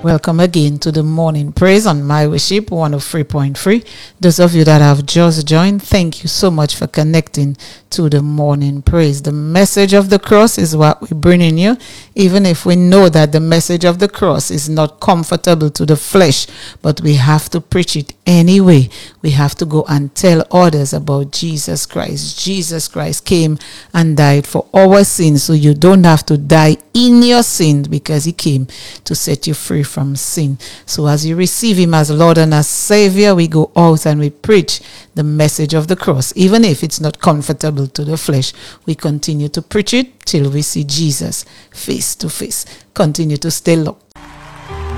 Welcome again to the morning praise on My Worship 103.3. Those of you that have just joined, thank you so much for connecting to the morning praise. The message of the cross is what we're bringing you, even if we know that the message of the cross is not comfortable to the flesh, but we have to preach it anyway. We have to go and tell others about Jesus Christ. Jesus Christ came and died for our sins, so you don't have to die in your sin, because he came to set you free from sin. So as you receive him as Lord and as Savior, we go out and we preach the message of the cross. Even if it's not comfortable to the flesh, we continue to preach it till we see Jesus face to face. Continue to stay locked